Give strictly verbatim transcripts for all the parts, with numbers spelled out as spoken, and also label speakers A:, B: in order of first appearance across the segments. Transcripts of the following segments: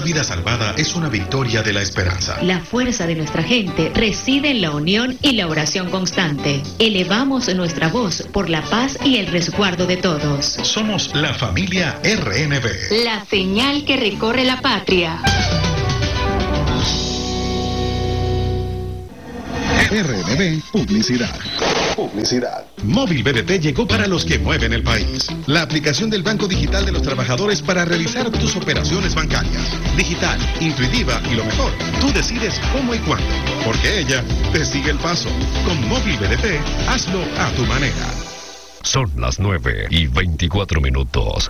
A: vida salvada es una victoria de la esperanza.
B: La fuerza de nuestra gente reside en la unión y la oración constante. Elevamos nuestra voz por la paz y el resguardo de todos.
A: Somos la familia R N B.
B: La señal que recorre la patria.
A: R N B Publicidad. Publicidad. Móvil B D T llegó para los que mueven el país. La aplicación del Banco Digital de los Trabajadores para realizar tus operaciones bancarias. Digital, intuitiva y lo mejor, tú decides cómo y cuándo, porque ella te sigue el paso. Con Móvil B D T, hazlo a tu manera.
C: Son las nueve y veinticuatro minutos.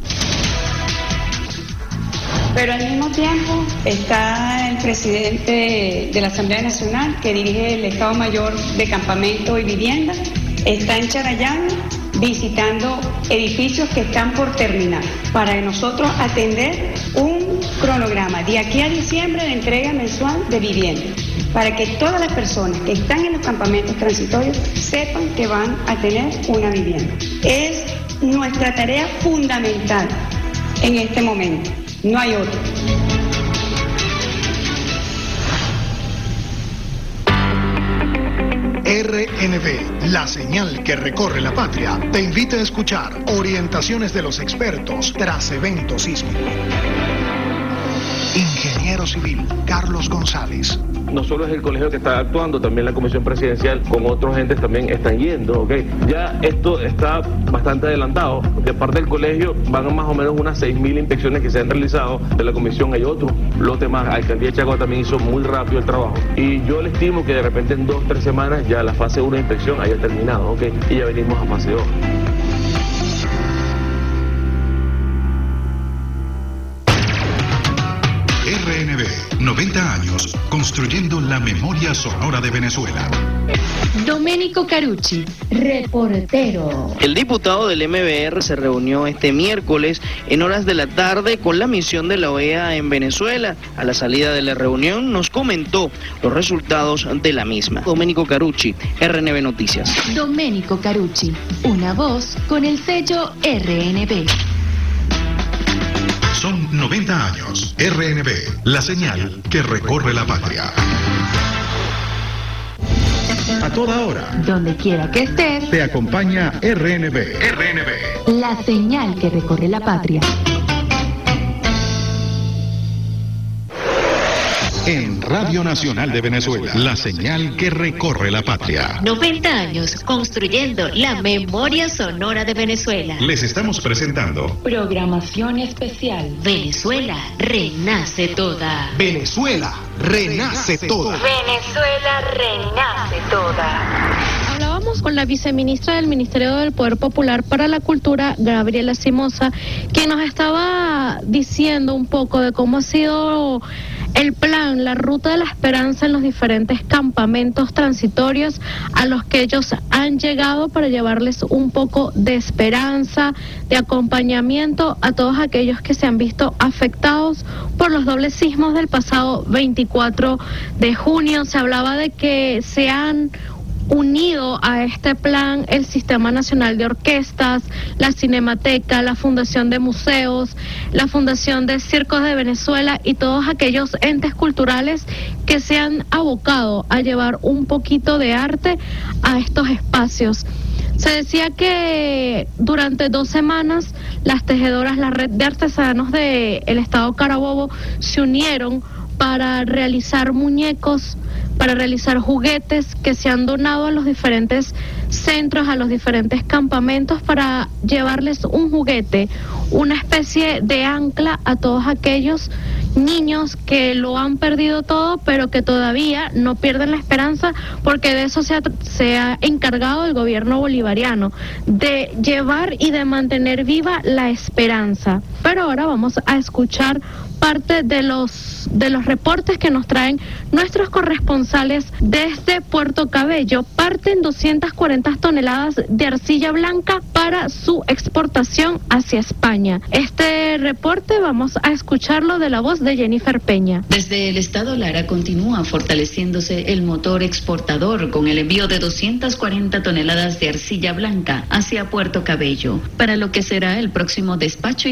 D: Pero al mismo tiempo está el presidente de la Asamblea Nacional, que dirige el Estado Mayor de Campamento y Vivienda, está en Charallán visitando edificios que están por terminar, para nosotros atender un cronograma de aquí a diciembre de entrega mensual de vivienda, para que todas las personas que están en los campamentos transitorios sepan que van a tener una vivienda. Es nuestra tarea fundamental en este momento. No hay otro.
E: R N B, la señal que recorre la patria, te invita a escuchar orientaciones de los expertos tras evento sísmico. Ingeniero civil Carlos González.
F: No solo es el colegio que está actuando, también la comisión presidencial con otros entes también están yendo, ¿ok? Ya esto está bastante adelantado. De parte del colegio van más o menos unas seis mil inspecciones que se han realizado. De la comisión hay otro lote más. La alcaldía de Chagua también hizo muy rápido el trabajo. Y yo le estimo que de repente en dos o tres semanas ya la fase uno de inspección haya terminado, ¿ok? Y ya venimos a fase dos.
A: R N B, noventa años, construyendo la memoria sonora de Venezuela.
B: Domenico Carucci, reportero.
G: El diputado del M B R se reunió este miércoles en horas de la tarde con la misión de la O E A en Venezuela. A la salida de la reunión nos comentó los resultados de la misma. Domenico Carucci, R N B Noticias.
B: Domenico Carucci, una voz con el sello R N B.
A: Son noventa años. R N B, la señal que recorre la patria. A toda hora.
B: Donde quiera que estés.
A: Te acompaña R N B. R N B.
B: La señal que recorre la patria.
A: En Radio Nacional de Venezuela, la señal que recorre la patria.
B: noventa años construyendo la memoria sonora de Venezuela.
A: Les estamos presentando
B: Programación especial. Venezuela renace toda.
E: Venezuela renace toda.
B: Venezuela renace toda.
H: Hablábamos con la viceministra del Ministerio del Poder Popular para la Cultura, Gabriela Simosa, que nos estaba diciendo un poco de cómo ha sido el plan, la ruta de la esperanza en los diferentes campamentos transitorios a los que ellos han llegado para llevarles un poco de esperanza, de acompañamiento a todos aquellos que se han visto afectados por los dobles sismos del pasado veinticuatro de junio. Se hablaba de que se han unido a este plan el Sistema Nacional de Orquestas, la Cinemateca, la Fundación de Museos, la Fundación de Circos de Venezuela y todos aquellos entes culturales que se han abocado a llevar un poquito de arte a estos espacios. Se decía que durante dos semanas las tejedoras, la red de artesanos del Estado Carabobo se unieron para realizar muñecos, para realizar juguetes que se han donado a los diferentes centros, a los diferentes campamentos, para llevarles un juguete, una especie de ancla a todos aquellos niños que lo han perdido todo, pero que todavía no pierden la esperanza, porque de eso se ha, se ha encargado el gobierno bolivariano, de llevar y de mantener viva la esperanza. Pero ahora vamos a escuchar parte de los de los reportes que nos traen nuestros corresponsales desde Puerto Cabello. Parten doscientas cuarenta toneladas de arcilla blanca para su exportación hacia España. Este reporte vamos a escucharlo de la voz de Jennifer Peña.
I: Desde el Estado Lara continúa fortaleciéndose el motor exportador con el envío de doscientas cuarenta toneladas de arcilla blanca hacia Puerto Cabello, para lo que será el próximo despacho internacional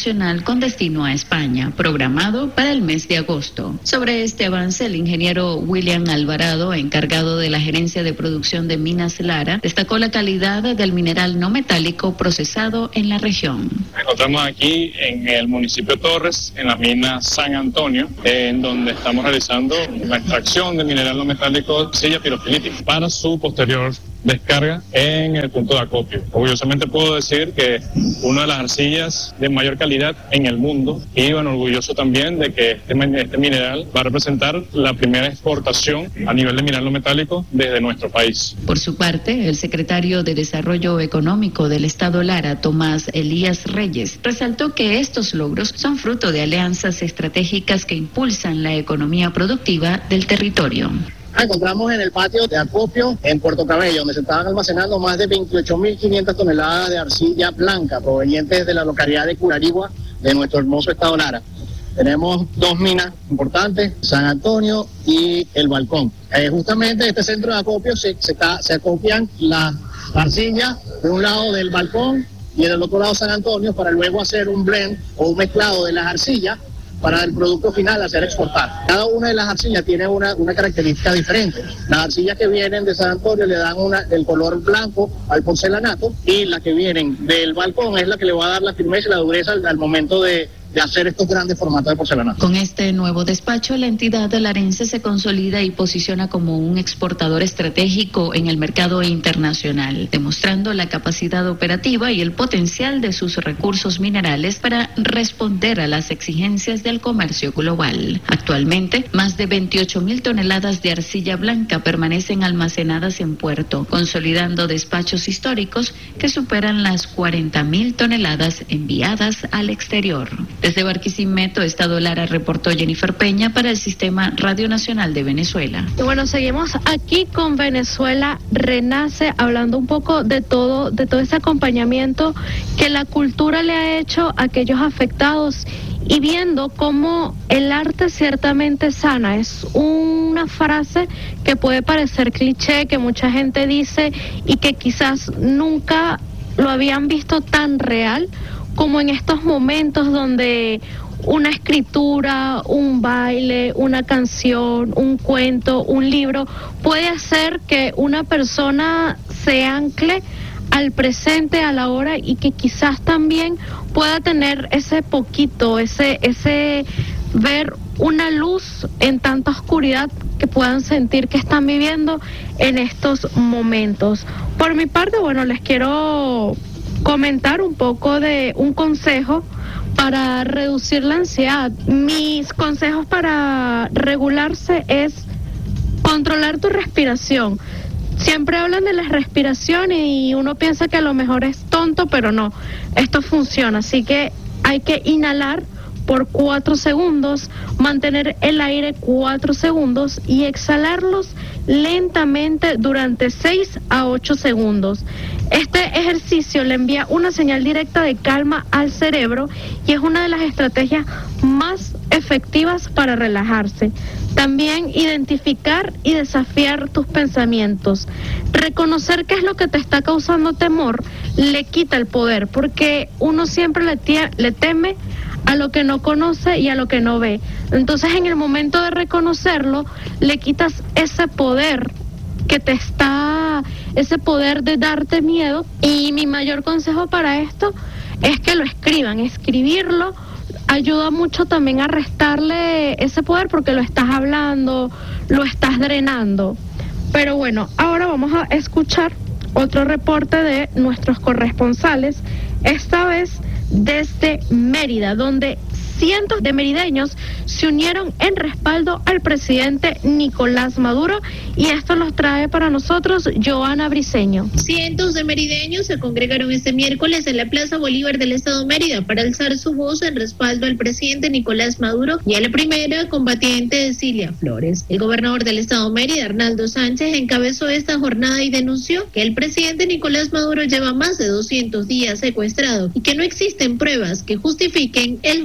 I: internacional con destino a España, programado para el mes de agosto. Sobre este avance, el ingeniero William Alvarado, encargado de la gerencia de producción de Minas Lara, destacó la calidad del mineral no metálico procesado en la región.
J: Nos encontramos aquí en el municipio de Torres, en la mina San Antonio, en donde estamos realizando la extracción de mineral no metálico arcilla pirofilítica para su posterior descarga en el punto de acopio. Orgullosamente puedo decir que una de las arcillas de mayor calidad en el mundo, y bueno, orgulloso también de que este, este mineral va a representar la primera exportación a nivel de mineral no metálico desde nuestro país.
I: Por su parte, el secretario de Desarrollo Económico del Estado Lara, Tomás Elías Reyes, resaltó que estos logros son fruto de alianzas estratégicas que impulsan la economía productiva del territorio.
K: Encontramos en el patio de acopio en Puerto Cabello, donde se estaban almacenando más de veintiocho mil quinientas toneladas de arcilla blanca provenientes de la localidad de Curarigua, de nuestro hermoso estado Lara. Tenemos dos minas importantes, San Antonio y El Balcón. Eh, justamente este centro de acopio se, se, se acopian las arcillas de un lado del Balcón y del otro lado San Antonio, para luego hacer un blend o un mezclado de las arcillas para el producto final hacer exportar. Cada una de las arcillas tiene una, una característica diferente. Las arcillas que vienen de San Antonio le dan una, el color blanco al porcelanato, y las que vienen del Balcón es la que le va a dar la firmeza y la dureza al, al momento de, de hacer estos grandes formatos de porcelanato.
I: Con este nuevo despacho, la entidad larense se consolida y posiciona como un exportador estratégico en el mercado internacional, demostrando la capacidad operativa y el potencial de sus recursos minerales para responder a las exigencias del comercio global. Actualmente, más de veintiocho mil toneladas de arcilla blanca permanecen almacenadas en puerto, consolidando despachos históricos que superan las cuarenta mil toneladas enviadas al exterior. Desde Barquisimeto, Estado Lara, reportó Jennifer Peña para el Sistema Radio Nacional de Venezuela.
H: Y bueno, seguimos aquí con Venezuela Renace, hablando un poco de todo, de todo ese acompañamiento que la cultura le ha hecho a aquellos afectados, y viendo cómo el arte ciertamente sana. Es una frase que puede parecer cliché, que mucha gente dice y que quizás nunca lo habían visto tan real como en estos momentos donde una escritura, un baile, una canción, un cuento, un libro puede hacer que una persona se ancle al presente, a la hora, y que quizás también pueda tener ese poquito, ese, ese ver una luz en tanta oscuridad que puedan sentir que están viviendo en estos momentos. Por mi parte, bueno, les quiero comentar un poco de un consejo para reducir la ansiedad. Mis consejos para regularse es controlar tu respiración. Siempre hablan de las respiraciones y uno piensa que a lo mejor es tonto, pero no, esto funciona. Así que hay que inhalar por cuatro segundos, mantener el aire cuatro segundos y exhalarlos lentamente durante seis a ocho segundos. Este ejercicio le envía una señal directa de calma al cerebro y es una de las estrategias más efectivas para relajarse. También identificar y desafiar tus pensamientos. Reconocer qué es lo que te está causando temor le quita el poder, porque uno siempre le, tie- le teme a lo que no conoce y a lo que no ve. Entonces, en el momento de reconocerlo, le quitas ese poder que te está, ese poder de darte miedo. Y mi mayor consejo para esto es que lo escriban. Escribirlo ayuda mucho también a restarle ese poder, porque lo estás hablando, lo estás drenando. Pero bueno, ahora vamos a escuchar otro reporte de nuestros corresponsales, esta vez desde Mérida, donde cientos de merideños se unieron en respaldo al presidente Nicolás Maduro, y esto los trae para nosotros Joana Briceño.
L: Cientos de merideños se congregaron este miércoles en la Plaza Bolívar del Estado Mérida para alzar su voz en respaldo al presidente Nicolás Maduro y a la primera combatiente Cilia Flores. El gobernador del Estado Mérida, Arnaldo Sánchez, encabezó esta jornada y denunció que el presidente Nicolás Maduro lleva más de doscientos días secuestrado y que no existen pruebas que justifiquen el juicio en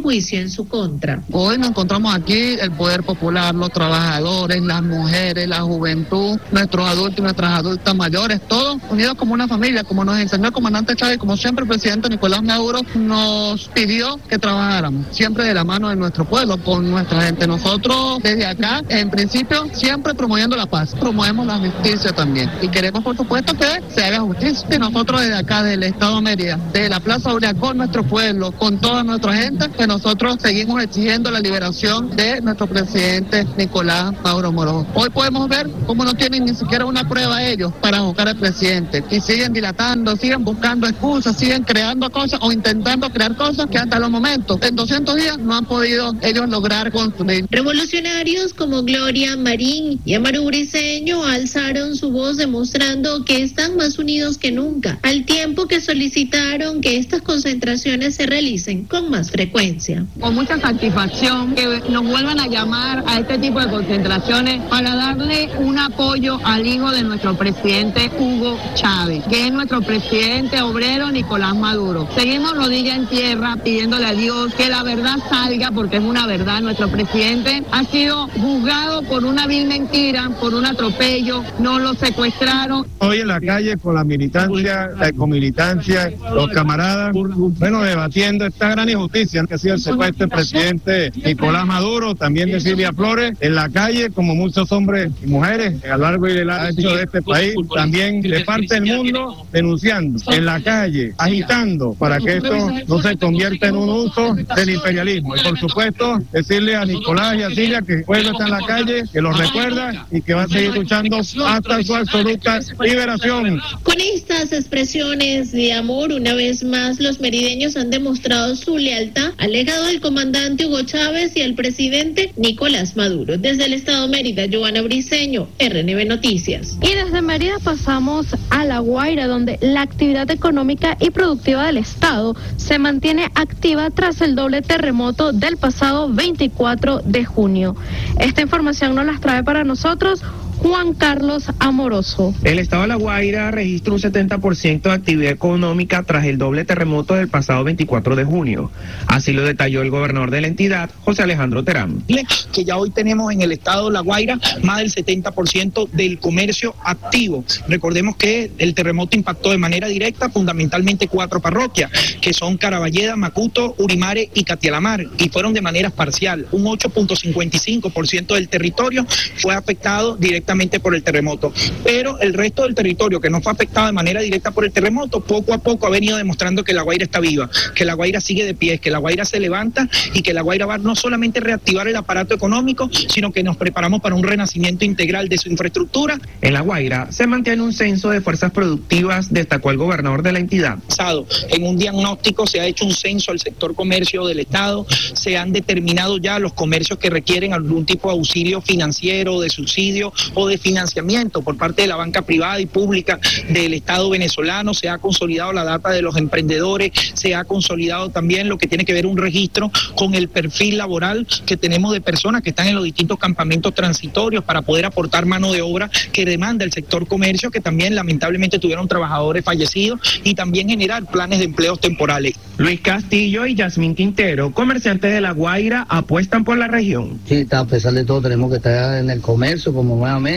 L: en su contra.
M: Hoy nos encontramos aquí el poder popular, los trabajadores, las mujeres, la juventud, nuestros adultos y nuestras adultas mayores, todos unidos como una familia, como nos enseñó el comandante Chávez, como siempre el presidente Nicolás Maduro nos pidió que trabajáramos, siempre de la mano de nuestro pueblo, con nuestra gente. Nosotros desde acá, en principio, siempre promoviendo la paz, promovemos la justicia también y queremos por supuesto que se haga justicia. Y nosotros desde acá, del Estado Mérida, de la Plaza Aurea, con nuestro pueblo, con toda nuestra gente, que nosotros seguimos exigiendo la liberación de nuestro presidente Nicolás Maduro Moro. Hoy podemos ver cómo no tienen ni siquiera una prueba ellos para juzgar al presidente y siguen dilatando, siguen buscando excusas, siguen creando cosas o intentando crear cosas que hasta los momentos, en doscientos días, no han podido ellos lograr construir.
L: Revolucionarios como Gloria Marín y Amaru Briceño alzaron su voz demostrando que están más unidos que nunca, al tiempo que solicitaron que estas concentraciones se realicen con más frecuencia.
N: Con mucha satisfacción que nos vuelvan a llamar a este tipo de concentraciones para darle un apoyo al hijo de nuestro presidente Hugo Chávez, que es nuestro presidente obrero Nicolás Maduro. Seguimos rodilla en tierra pidiéndole a Dios que la verdad salga, porque es una verdad. Nuestro presidente ha sido juzgado por una vil mentira, por un atropello, no lo secuestraron.
O: Hoy en la calle con la militancia, la ecomilitancia, los camaradas, bueno, debatiendo esta gran injusticia que ha sido el secuestro del presidente Nicolás Maduro, también de Silvia Flores, en la calle como muchos hombres y mujeres a lo largo y del ancho de este país, también de parte del mundo, denunciando en la calle, agitando para que esto no se convierta en un uso del imperialismo. Y por supuesto, decirle a Nicolás y a Silvia que el pueblo está en la calle, que los recuerda y que va a seguir luchando hasta su absoluta liberación.
L: Con estas expresiones de amor, una vez más, los merideños han demostrado su lealtad al legado del comandante Hugo Chávez y al presidente Nicolás Maduro. Desde el Estado Mérida, Joana Briceño, R N B Noticias.
H: Y desde Mérida pasamos a La Guaira, donde la actividad económica y productiva del Estado se mantiene activa tras el doble terremoto del pasado veinticuatro de junio. Esta información nos la trae para nosotros Juan Carlos Amoroso.
P: El estado de La Guaira registra un setenta por ciento de actividad económica tras el doble terremoto del pasado veinticuatro de junio. Así lo detalló el gobernador de la entidad, José Alejandro Terán.
Q: Que ya hoy tenemos en el estado de La Guaira más del setenta por ciento del comercio activo. Recordemos que el terremoto impactó de manera directa fundamentalmente cuatro parroquias, que son Caraballeda, Macuto, Urimare y Catialamar, y fueron de manera parcial. Un ocho punto cincuenta y cinco por ciento del territorio fue afectado directamente por el terremoto, pero el resto del territorio que no fue afectado de manera directa por el terremoto, poco a poco ha venido demostrando que La Guaira está viva, que La Guaira sigue de pie, que La Guaira se levanta y que La Guaira va no solamente a reactivar el aparato económico, sino que nos preparamos para un renacimiento integral de su infraestructura.
P: En La Guaira se mantiene un censo de fuerzas productivas, destacó el gobernador de la entidad.
Q: En un diagnóstico se ha hecho un censo al sector comercio del estado, se han determinado ya los comercios que requieren algún tipo de auxilio financiero, de subsidio o de financiamiento por parte de la banca privada y pública del Estado venezolano. Se ha consolidado la data de los emprendedores, se ha consolidado también lo que tiene que ver un registro con el perfil laboral que tenemos de personas que están en los distintos campamentos transitorios para poder aportar mano de obra que demanda el sector comercio, que también lamentablemente tuvieron trabajadores fallecidos, y también generar planes de empleos temporales.
P: Luis Castillo y Yasmín Quintero, comerciantes de La Guaira, apuestan por la región.
R: Sí, a pesar de todo tenemos que estar en el comercio como nuevamente.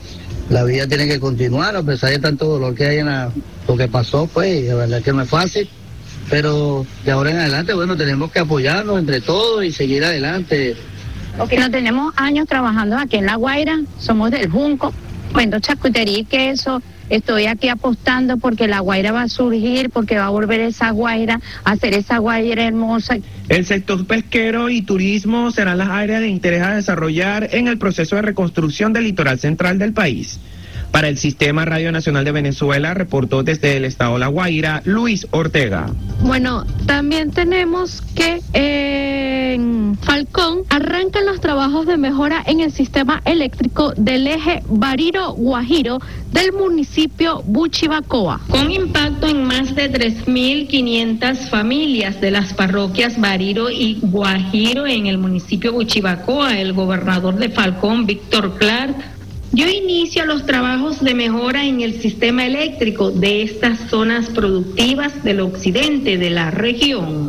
R: La vida tiene que continuar a pesar de tanto dolor que hay en la, lo que pasó, pues, la verdad que no es fácil, pero de ahora en adelante, bueno, tenemos que apoyarnos entre todos y seguir adelante.
S: Okay. No tenemos años trabajando aquí en La Guaira, somos del Junco, vendo charcutería y queso. Estoy aquí apostando porque La Guaira va a surgir, porque va a volver esa Guaira a ser esa Guaira hermosa.
P: El sector pesquero y turismo serán las áreas de interés a desarrollar en el proceso de reconstrucción del litoral central del país. Para el Sistema Radio Nacional de Venezuela, reportó desde el estado de La Guaira, Luis Ortega.
H: Bueno, también tenemos que en Falcón arrancan los trabajos de mejora en el sistema eléctrico del eje Bariro-Guajiro del municipio Buchibacoa.
T: Con impacto en más de tres mil quinientas familias de las parroquias Bariro y Guajiro en el municipio Buchibacoa, el gobernador de Falcón, Víctor Clark, dio inicio a los trabajos de mejora en el sistema eléctrico de estas zonas productivas del occidente de la región.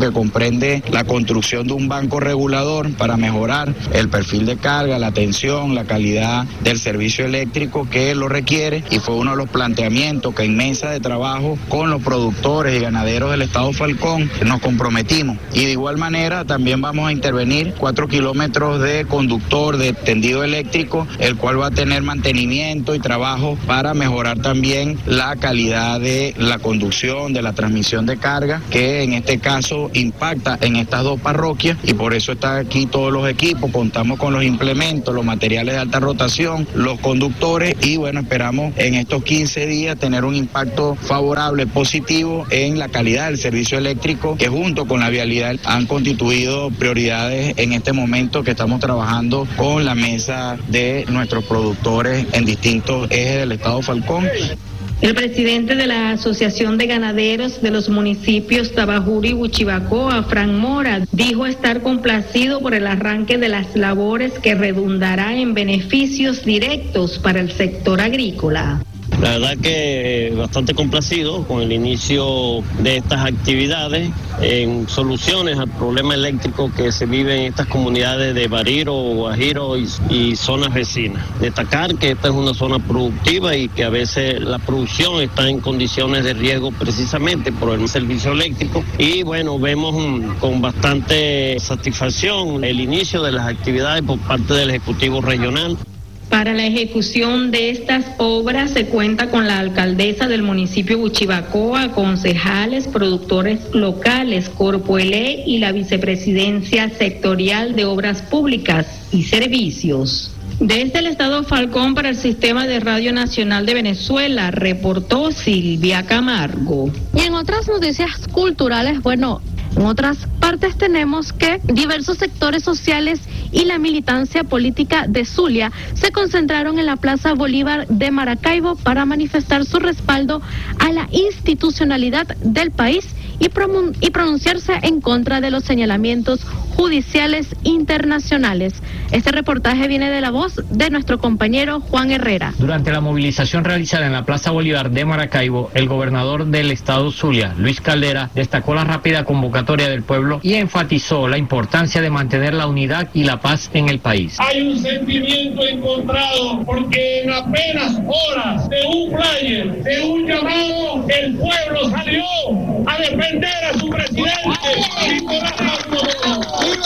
U: que comprende la construcción de un banco regulador para mejorar el perfil de carga, la atención, la calidad del servicio eléctrico que lo requiere, y fue uno de los planteamientos que en mesa de trabajo con los productores y ganaderos del estado Falcón nos comprometimos. Y de igual manera también vamos a intervenir cuatro kilómetros de conductor de tendido eléctrico, el cual va a tener mantenimiento y trabajo para mejorar también la calidad de la conducción, de la transmisión de carga, que en este caso impacta en estas dos parroquias, y por eso están aquí todos los equipos. Contamos con los implementos, los materiales de alta rotación, los conductores, y bueno, esperamos en estos quince días tener un impacto favorable, positivo en la calidad del servicio eléctrico, que junto con la vialidad han constituido prioridades en este momento que estamos trabajando con la mesa de nuestros productores en distintos ejes del estado Falcón.
T: El presidente de la Asociación de Ganaderos de los municipios Tabajuro y Buchibacoa, Frank Mora, dijo estar complacido por el arranque de las labores que redundará en beneficios directos para el sector agrícola.
V: La verdad que bastante complacido con el inicio de estas actividades en soluciones al problema eléctrico que se vive en estas comunidades de Bariro, Guajiro y, y zonas vecinas. Destacar que esta es una zona productiva y que a veces la producción está en condiciones de riesgo precisamente por el servicio eléctrico, y bueno, vemos um, con bastante satisfacción el inicio de las actividades por parte del Ejecutivo Regional.
T: Para la ejecución de estas obras se cuenta con la alcaldesa del municipio Buchibacoa, concejales, productores locales, Corpoelé y la vicepresidencia sectorial de Obras Públicas y Servicios. Desde el estado Falcón para el Sistema de Radio Nacional de Venezuela, reportó Silvia Camargo.
H: Y en otras noticias culturales, bueno, en otras partes tenemos que diversos sectores sociales y la militancia política de Zulia se concentraron en la Plaza Bolívar de Maracaibo para manifestar su respaldo a la institucionalidad del país y, pronun- y pronunciarse en contra de los señalamientos judiciales internacionales. Este reportaje viene de la voz de nuestro compañero Juan Herrera.
W: Durante la movilización realizada en la Plaza Bolívar de Maracaibo, el gobernador del estado Zulia, Luis Caldera, destacó la rápida convocatoria del pueblo y enfatizó la importancia de mantener la unidad y la paz en el país.
X: Hay un sentimiento encontrado porque en apenas horas de un flyer, de un llamado, el pueblo salió a defender a su presidente, Nicolás Maduro.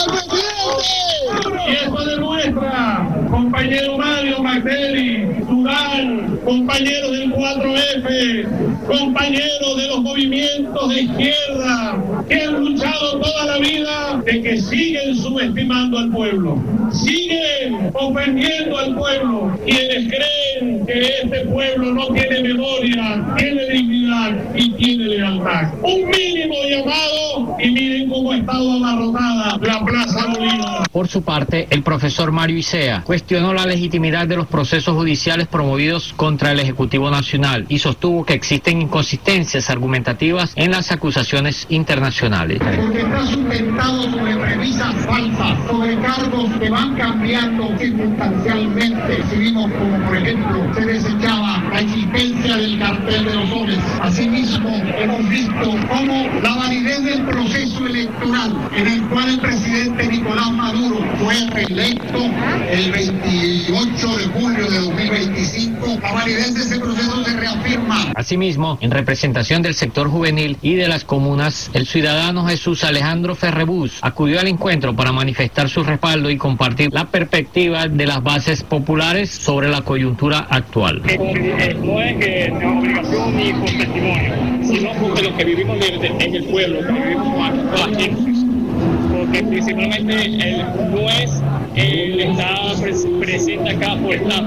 X: Y eso demuestra, compañero Mario Magdeli, Durán, compañeros del cuatro F, compañeros de los movimientos de izquierda, que han luchado toda la vida, de que siguen subestimando al pueblo, siguen ofendiendo al pueblo, quienes creen que este pueblo no tiene memoria, tiene dignidad y tiene lealtad. Un mínimo llamado y miren cómo ha estado abarrotada la Plaza Bolívar.
W: Por su parte, el profesor Mario Isea cuestionó la legitimidad de los procesos judiciales promovidos contra el Ejecutivo Nacional y sostuvo que existen inconsistencias argumentativas en las acusaciones internacionales.
X: Porque está sustentado sobre premisas falsas, sobre cargos que van cambiando circunstancialmente. Si vimos como, por ejemplo, se desechaba la existencia del cartel de los soles. Asimismo, hemos visto cómo la validez del proceso electoral en el cual el presidente Nicolás Maduro fue reelecto el veintiocho de julio de dos mil veinticinco, la validez de ese proceso se reafirma.
W: Asimismo, en representación del sector juvenil y de las comunas, el ciudadano Jesús Alejandro Ferrebús acudió al encuentro para manifestar su respaldo y compartir la perspectiva de las bases populares sobre la coyuntura actual.
J: Eh, no es que tenga obligación ni por testimonio, sino porque lo que vivimos en el pueblo, lo que vivimos con la gente. Porque principalmente él no es el estar presente acá por estar,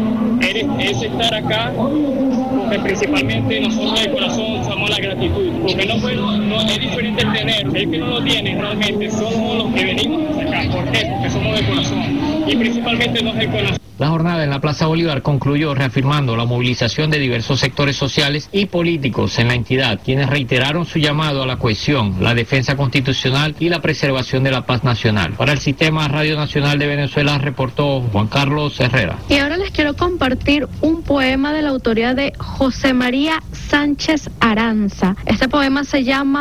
J: es estar acá porque principalmente nosotros de corazón somos la gratitud, porque no, fue, no es diferente el tener, el que no lo tiene realmente somos los que venimos acá. ¿Por qué? Porque somos de corazón y principalmente no es el corazón.
W: La jornada en la Plaza Bolívar concluyó reafirmando la movilización de diversos sectores sociales y políticos en la entidad, quienes reiteraron su llamado a la cohesión, la defensa constitucional y la preservación de la paz nacional. Para el Sistema Radio Nacional de Venezuela reportó Juan Carlos Herrera.
H: Y ahora les quiero compartir un poema de la autoría de José María Sánchez Aranza. Este poema se llama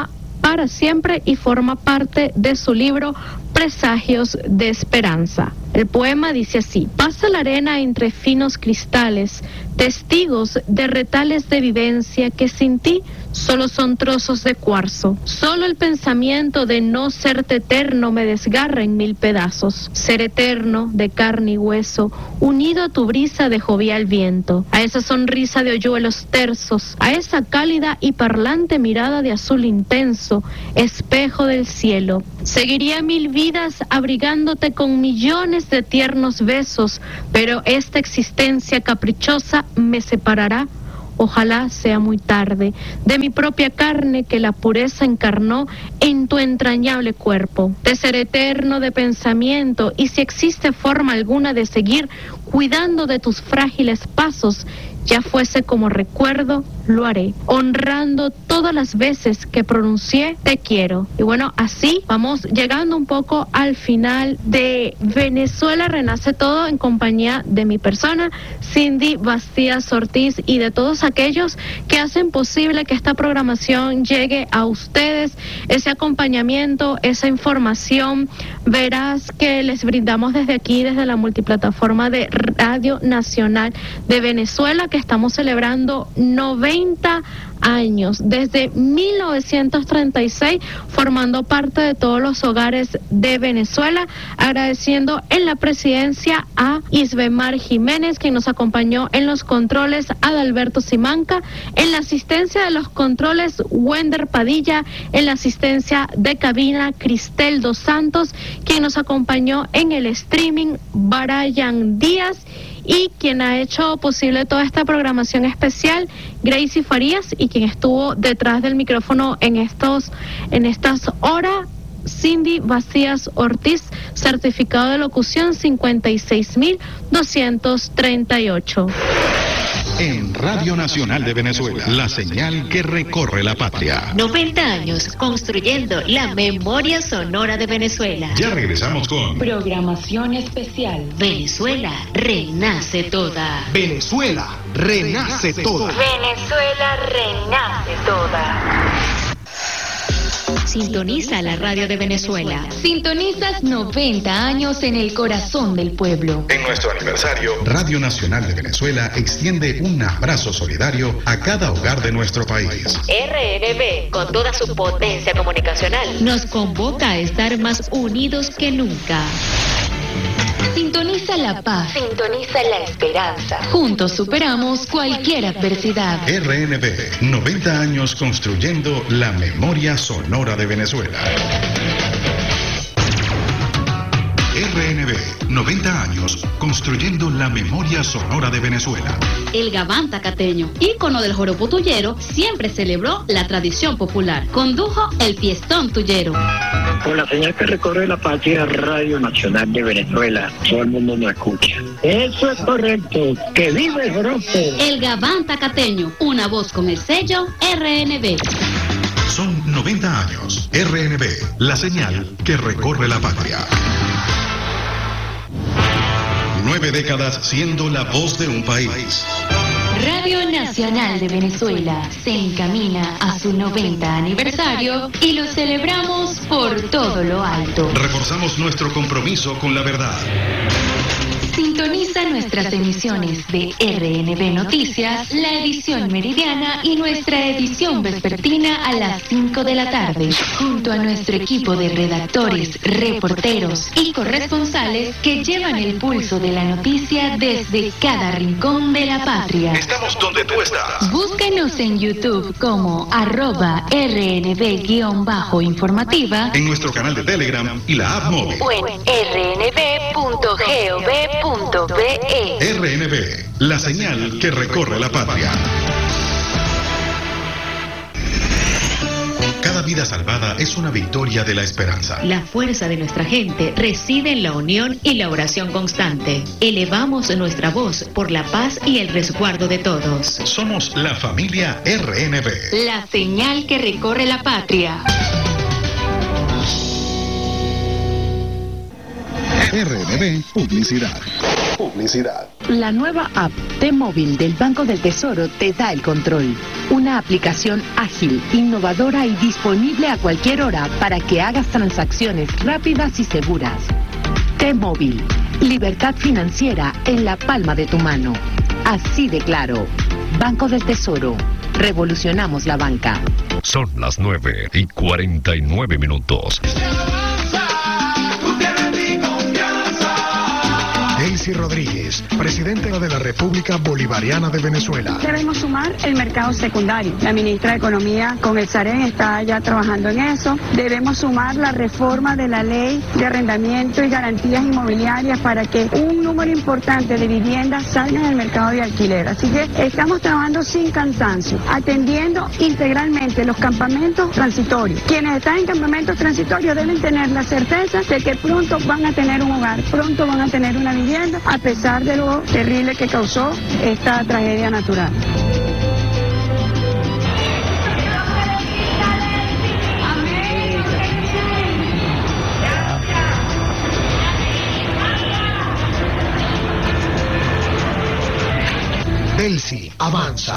H: para siempre y forma parte de su libro Presagios de Esperanza. El poema dice así: pasa la arena entre finos cristales, testigos de retales de vivencia que sin ti solo son trozos de cuarzo. Solo el pensamiento de no serte eterno me desgarra en mil pedazos. Ser eterno, de carne y hueso, unido a tu brisa de jovial viento, a esa sonrisa de hoyuelos tersos, a esa cálida y parlante mirada de azul intenso, espejo del cielo. Seguiría mil vidas abrigándote con millones de tiernos besos, pero esta existencia caprichosa me separará, ojalá sea muy tarde, de mi propia carne que la pureza encarnó en tu entrañable cuerpo. De ser eterno de pensamiento, y si existe forma alguna de seguir cuidando de tus frágiles pasos, ya fuese como recuerdo, lo haré, honrando todas las veces que pronuncié te quiero. Y bueno, así vamos llegando un poco al final de Venezuela Renace Todo, en compañía de mi persona, Cindy Bastías Ortiz, y de todos aquellos que hacen posible que esta programación llegue a ustedes, ese acompañamiento, esa información veraz que les brindamos desde aquí, desde la multiplataforma de Radio Nacional de Venezuela, que estamos celebrando noventa años, desde mil novecientos treinta y seis, formando parte de todos los hogares de Venezuela, agradeciendo en la presidencia a Isbemar Jiménez, quien nos acompañó en los controles, a Adalberto Simanca, en la asistencia de los controles, Wender Padilla, en la asistencia de cabina, Cristel Dos Santos, quien nos acompañó en el streaming, Brian Díaz, y quien ha hecho posible toda esta programación especial, Gracie Farías, y quien estuvo detrás del micrófono en estos en estas horas, Cindy Bastías Ortiz, certificado de locución cincuenta y seis mil doscientos treinta y ocho.
A: En Radio Nacional de Venezuela, la señal que recorre la patria.
B: noventa años construyendo la memoria sonora de Venezuela.
A: Ya regresamos con
B: programación especial. Venezuela renace toda.
E: Venezuela renace toda.
B: Venezuela renace toda. Sintoniza la radio de Venezuela. Sintonizas noventa años en el corazón del pueblo.
A: En nuestro aniversario, Radio Nacional de Venezuela extiende un abrazo solidario a cada hogar de nuestro país.
B: R N B, con toda su potencia comunicacional, nos convoca a estar más unidos que nunca. Sintoniza la paz. Sintoniza la esperanza. Juntos superamos cualquier adversidad.
A: R N B, noventa años construyendo la memoria sonora de Venezuela. R N B, noventa años construyendo la memoria sonora de Venezuela.
C: El Gabán tacateño, ícono del joropo tuyero, siempre celebró la tradición popular. Condujo el fiestón tuyero.
D: Con la señal que recorre la patria, Radio Nacional de Venezuela, todo el mundo nos escucha. Eso es correcto, que vive el joropo.
C: El Gabán tacateño, una voz con el sello R N B.
A: Son noventa años. R N B, la señal que recorre la patria. Nueve décadas siendo la voz de un país.
B: Radio Nacional de Venezuela se encamina a su noventa aniversario y lo celebramos por todo lo alto.
A: Reforzamos nuestro compromiso con la verdad.
B: Sintoniza nuestras emisiones de R N B Noticias, la edición meridiana y nuestra edición vespertina a las cinco de la tarde, junto a nuestro equipo de redactores, reporteros y corresponsales que llevan el pulso de la noticia desde cada rincón de la patria.
A: Estamos donde tú estás.
B: Búsquenos en YouTube como arroba R N B-informativa,
A: en nuestro canal de Telegram y la app móvil,
B: o en r n b punto gov punto be.
A: R N B, la señal que recorre la patria. Cada vida salvada es una victoria de la esperanza.
B: La fuerza de nuestra gente reside en la unión y la oración constante. Elevamos nuestra voz por la paz y el resguardo de todos.
A: Somos la familia R N B.
B: La señal que recorre la patria.
A: R N B Publicidad. Publicidad.
F: La nueva app T-Móvil del Banco del Tesoro te da el control. Una aplicación ágil, innovadora y disponible a cualquier hora para que hagas transacciones rápidas y seguras. T-Móvil, libertad financiera en la palma de tu mano. Así de claro. Banco del Tesoro. Revolucionamos la banca.
G: Son las nueve y cuarenta y nueve minutos.
E: Daisy Rodríguez, presidenta de la República Bolivariana de Venezuela.
N: Debemos sumar el mercado secundario. La ministra de Economía con el Sarén está ya trabajando en eso. Debemos sumar la reforma de la ley de arrendamiento y garantías inmobiliarias para que un número importante de viviendas salgan del mercado de alquiler. Así que estamos trabajando sin cansancio, atendiendo integralmente los campamentos transitorios. Quienes están en campamentos transitorios deben tener la certeza de que pronto van a tener un hogar, pronto van a tener una vivienda, a pesar de lo terrible que causó esta tragedia natural.
E: Delcy avanza.